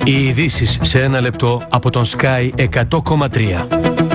Οι ειδήσεις σε ένα λεπτό από τον Sky 100,3.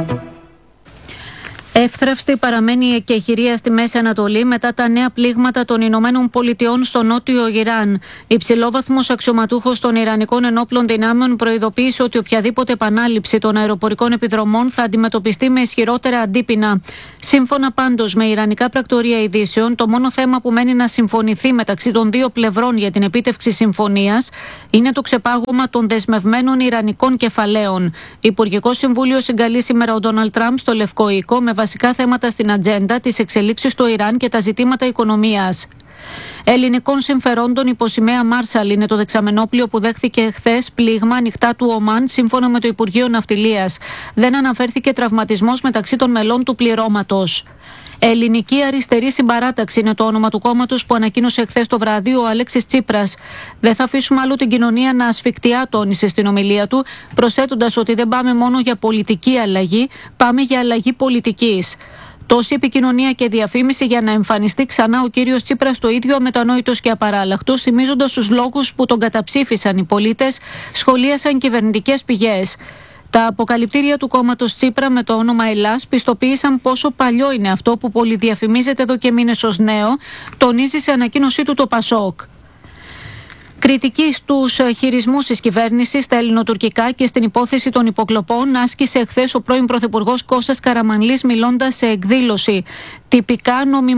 Εύθραυστη παραμένει η εκεχηρία στη Μέση Ανατολή μετά τα νέα πλήγματα των Ηνωμένων Πολιτειών στο νότιο Ιράν. Υψηλόβαθμος αξιωματούχος των Ιρανικών Ενόπλων Δυνάμεων προειδοποίησε ότι οποιαδήποτε επανάληψη των αεροπορικών επιδρομών θα αντιμετωπιστεί με ισχυρότερα αντίπεινα. Σύμφωνα πάντως με Ιρανικά πρακτορία ειδήσεων, το μόνο θέμα που μένει να συμφωνηθεί μεταξύ των δύο πλευρών για την επίτευξη συμφωνίας είναι το ξεπάγωμα των δεσμευμένων Ιρανικών κεφαλαίων. Υπουργικό Συμβούλιο συγκαλεί σήμερα ο Ντόναλντ Τραμπ στο Λευκό Οίκο με βασικά θέματα στην ατζέντα, τις εξελίξεις στο Ιράν και τα ζητήματα οικονομίας. Ελληνικών συμφερόντων υπό σημαία Μάρσαλ είναι το δεξαμενόπλιο που δέχθηκε χθες πλήγμα ανοιχτά του Ομάν, σύμφωνα με το Υπουργείο Ναυτιλίας. Δεν αναφέρθηκε τραυματισμός μεταξύ των μελών του πληρώματος. Ελληνική Αριστερή Συμπαράταξη είναι το όνομα του κόμματος που ανακοίνωσε χθες το βράδυ ο Αλέξης Τσίπρας. Δεν θα αφήσουμε αλλού την κοινωνία να ασφικτιά, τόνισε στην ομιλία του, προσθέτοντας ότι δεν πάμε μόνο για πολιτική αλλαγή, πάμε για αλλαγή πολιτικής. Τόση επικοινωνία και διαφήμιση για να εμφανιστεί ξανά ο κύριος Τσίπρας το ίδιο αμετανόητος και απαράλλαχτος, θυμίζοντας τους λόγους που τον καταψήφισαν οι πολίτες, σχολίασαν κυβερνητικές πηγές. Τα αποκαλυπτήρια του κόμματος Τσίπρα με το όνομα Ελλάς πιστοποίησαν πόσο παλιό είναι αυτό που πολυδιαφημίζεται εδώ και μήνες ως νέο, τονίζει σε ανακοίνωσή του το Πασόκ. Κριτική στους χειρισμούς της κυβέρνησης στα ελληνοτουρκικά και στην υπόθεση των υποκλοπών άσκησε χθες ο πρώην Πρωθυπουργός Κώστας Καραμανλής, μιλώντας σε εκδήλωση. Τυπικά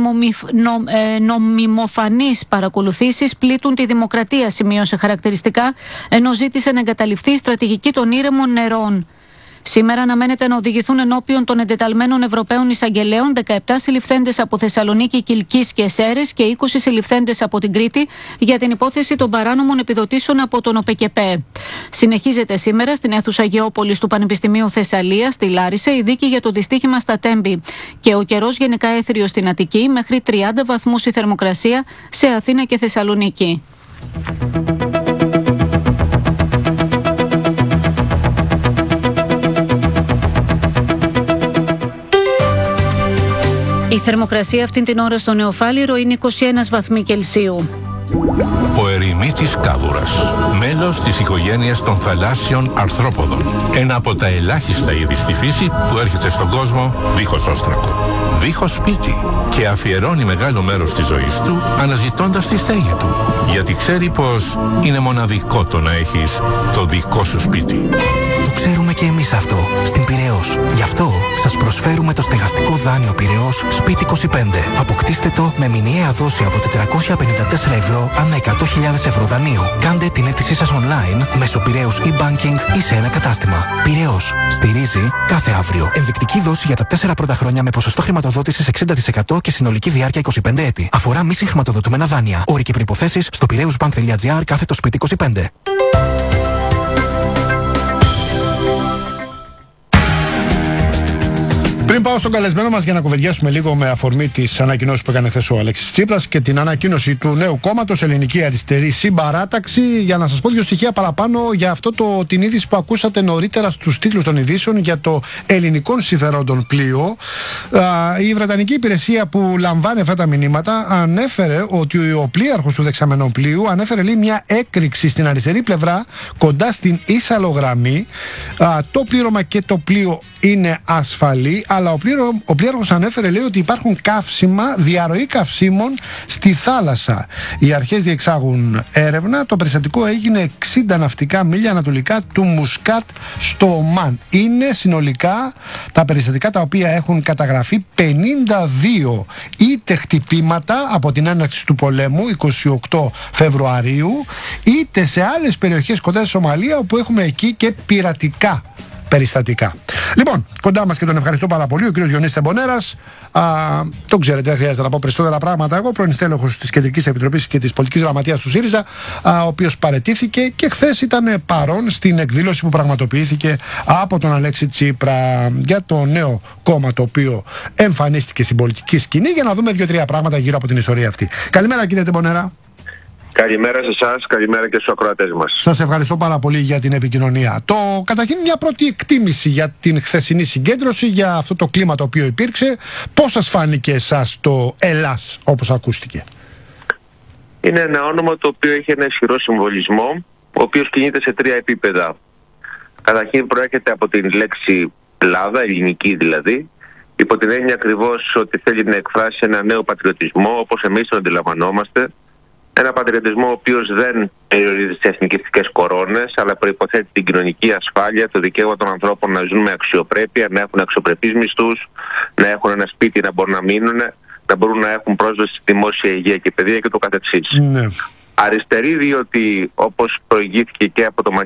νομιμοφανείς παρακολουθήσεις πλήττουν τη δημοκρατία, σημείωσε χαρακτηριστικά, ενώ ζήτησε να εγκαταλειφθεί η στρατηγική των ήρεμων νερών. Σήμερα αναμένεται να οδηγηθούν ενώπιον των εντεταλμένων Ευρωπαίων εισαγγελέων 17 συλληφθέντες από Θεσσαλονίκη, Κιλκής και Σέρρες και 20 συλληφθέντες από την Κρήτη για την υπόθεση των παράνομων επιδοτήσεων από τον ΟΠΕΚΕΠΕ. Συνεχίζεται σήμερα στην αίθουσα Γεώπολης του Πανεπιστημίου Θεσσαλίας, στη Λάρισα, η δίκη για το δυστύχημα στα Τέμπη. Και ο καιρός γενικά έθριος στην Αττική, μέχρι 30 βαθμούς η θερμοκρασία σε Αθήνα και Θεσσαλονίκη. Η θερμοκρασία αυτήν την ώρα στο Νεοφάλιρο είναι 21 βαθμοί Κελσίου. Ο ερημίτης κάβουρας, μέλος της οικογένειας των θαλάσσιων αρθρόποδων. Ένα από τα ελάχιστα είδη στη φύση που έρχεται στον κόσμο δίχως όστρακο, δίχως σπίτι και αφιερώνει μεγάλο μέρος της ζωής του αναζητώντας τη στέγη του. Γιατί ξέρει πως είναι μοναδικό το να έχεις το δικό σου σπίτι. Το ξέρουμε και εμείς αυτό στην Πειραιώς. Γι' αυτό σας προσφέρουμε το στεγαστικό δάνειο Πειραιώς Σπίτι 25. Αποκτήστε το με μηνιαία δόση από 454 ευρώ ανά 100.000 ευρώ δανείου. Κάντε την αίτησή σας online μέσω Πειραιώς e-banking ή σε ένα κατάστημα. Πειραιώς. Στηρίζει κάθε αύριο. Ενδεικτική δόση για τα 4 πρώτα χρόνια με ποσοστό χρηματοδότησης 60% και συνολική διάρκεια 25 έτη. Αφορά μη συγχρηματοδοτούμενα δάνεια. Όροι και προϋποθέσεις στο piraeusbank.gr/Σπίτι 25. Πριν πάω στον καλεσμένο μας για να κουβεντιάσουμε λίγο με αφορμή τις ανακοινώσεις που έκανε χθες ο Αλέξης Τσίπρας και την ανακοίνωση του νέου κόμματος Ελληνική Αριστερή Συμπαράταξη, για να σας πω δύο στοιχεία παραπάνω για την είδηση που ακούσατε νωρίτερα στους τίτλους των ειδήσεων για το ελληνικών συμφερόντων πλοίο. Η Βρετανική υπηρεσία που λαμβάνει αυτά τα μηνύματα ανέφερε ότι ο πλοίαρχος του δεξαμενού πλοίου ανέφερε μια έκρηξη στην αριστερή πλευρά κοντά στην ίσαλογραμμή. Το πλήρωμα και το πλοίο είναι ασφαλή, αλλά ο πλοίαρχος ανέφερε, λέει, ότι υπάρχουν διαρροή καυσίμων στη θάλασσα. Οι αρχές διεξάγουν έρευνα. Το περιστατικό έγινε 60 ναυτικά μίλια ανατολικά του Μουσκάτ στο Ομάν. Είναι συνολικά τα περιστατικά τα οποία έχουν καταγραφεί 52 είτε χτυπήματα από την έναρξη του πολέμου 28 Φεβρουαρίου, είτε σε άλλες περιοχές κοντά στη Σομαλία, όπου έχουμε εκεί και πειρατικά περιστατικά. Λοιπόν, κοντά μας και τον ευχαριστώ πάρα πολύ, ο κ. Διονύσης Τεμπονέρας. Τον ξέρετε, δεν χρειάζεται να πω περισσότερα πράγματα. Εγώ, πρώην στέλεχος της Κεντρικής Επιτροπής και της Πολιτικής Γραμματείας του ΣΥΡΙΖΑ, ο οποίος παραιτήθηκε και χθες ήταν παρόν στην εκδήλωση που πραγματοποιήθηκε από τον Αλέξη Τσίπρα για το νέο κόμμα το οποίο εμφανίστηκε στην πολιτική σκηνή, για να δούμε 2-3 πράγματα γύρω από την ιστορία αυτή. Καλημέρα, κύριε Τεμπονέρα. Καλημέρα σε εσάς, καλημέρα και στους ακροατές μας. Σας ευχαριστώ πάρα πολύ για την επικοινωνία. Καταρχήν μια πρώτη εκτίμηση για την χθεσινή συγκέντρωση, για αυτό το κλίμα το οποίο υπήρξε. Πώς σας φάνηκε εσάς το Ελλάς, όπως ακούστηκε? Είναι ένα όνομα το οποίο έχει ένα ισχυρό συμβολισμό. ο οποίος κινείται σε 3 επίπεδα. Καταρχήν προέρχεται από την λέξη Ελλάδα, ελληνική δηλαδή, υπό την έννοια ακριβώς ότι θέλει να εκφράσει ένα νέο πατριωτισμό, όπως εμείς τον αντιλαμβανόμαστε. Ένα πατριωτισμό ο οποίος δεν περιορίζεται σε εθνικιστικές κορώνες, αλλά προϋποθέτει την κοινωνική ασφάλεια, το δικαίωμα των ανθρώπων να ζουν με αξιοπρέπεια, να έχουν αξιοπρεπείς μισθούς, να έχουν ένα σπίτι να μπορούν να μείνουν, να μπορούν να έχουν πρόσβαση στη δημόσια υγεία και παιδεία και το καθεξής. Ναι. Αριστερή, διότι όπως προηγήθηκε και από το